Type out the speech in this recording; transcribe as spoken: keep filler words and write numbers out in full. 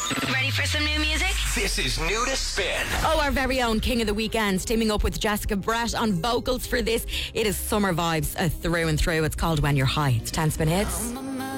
Ready for some new music? This is New to Spin. Oh, our very own King of the Weekend, teaming up with Jessica Brett on vocals for this. It is summer vibes uh, through and through. It's called When You're High. It's ten Spin Hits.